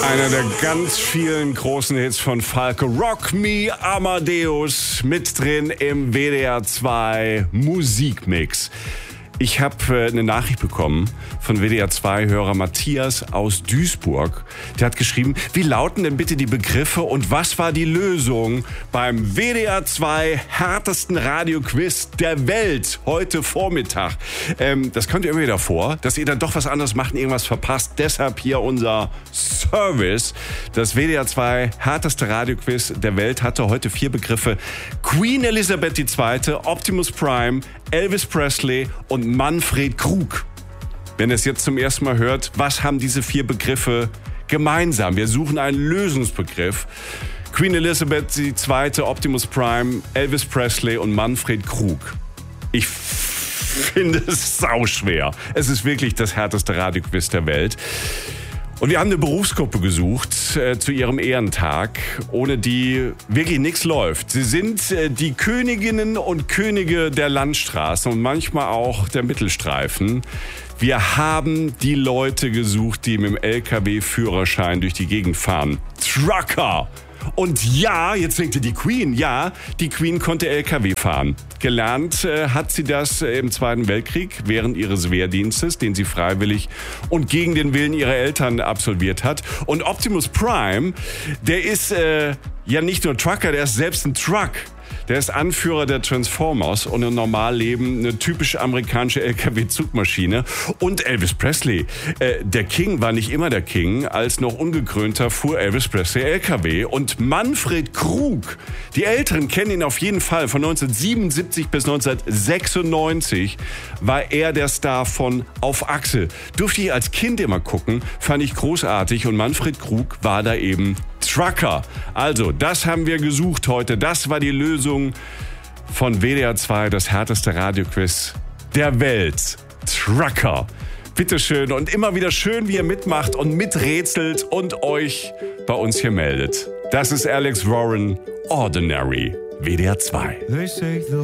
Einer der ganz vielen großen Hits von Falke. Rock Me Amadeus mit drin im WDR 2 Musikmix. Ich habe eine Nachricht bekommen von WDR 2-Hörer Matthias aus Duisburg. Der hat geschrieben, wie lauten denn bitte die Begriffe und was war die Lösung beim WDR 2 härtesten Radioquiz der Welt heute Vormittag? Das kommt ja immer wieder vor, dass ihr dann doch was anderes macht und irgendwas verpasst. Deshalb hier unser Service. Das WDR 2 härteste Radioquiz der Welt hatte heute 4 Begriffe. Queen Elizabeth II., Optimus Prime, Elvis Presley und Manfred Krug. Wenn ihr es jetzt zum ersten Mal hört, was haben diese 4 Begriffe gemeinsam? Wir suchen einen Lösungsbegriff. Queen Elizabeth II., Optimus Prime, Elvis Presley und Manfred Krug. Ich finde es sauschwer. Es ist wirklich das härteste Radioquiz der Welt. Und wir haben eine Berufsgruppe gesucht zu ihrem Ehrentag, ohne die wirklich nichts läuft. Sie sind die Königinnen und Könige der Landstraßen und manchmal auch der Mittelstreifen. Wir haben die Leute gesucht, die mit dem LKW-Führerschein durch die Gegend fahren. Trucker! Und ja, jetzt denkt ihr die Queen. Ja, die Queen konnte LKW fahren. Gelernt hat sie das im Zweiten Weltkrieg während ihres Wehrdienstes, den sie freiwillig und gegen den Willen ihrer Eltern absolviert hat. Und Optimus Prime, der ist ja nicht nur Trucker, der ist selbst ein Truck. Der ist Anführer der Transformers und im Normalleben eine typisch amerikanische LKW-Zugmaschine. Und Elvis Presley, der King war nicht immer der King. Als noch ungekrönter fuhr Elvis Presley LKW. Und Manfred Krug, die Älteren kennen ihn auf jeden Fall. Von 1977 bis 1996 war er der Star von Auf Achse. Durfte ich als Kind immer gucken, fand ich großartig. Und Manfred Krug war da eben Trucker. Also, das haben wir gesucht heute. Das war die Lösung von WDR 2, das härteste Radioquiz der Welt. Trucker. Bitteschön und immer wieder schön, wie ihr mitmacht und miträtselt und euch bei uns hier meldet. Das ist Alex Warren, Ordinary, WDR 2.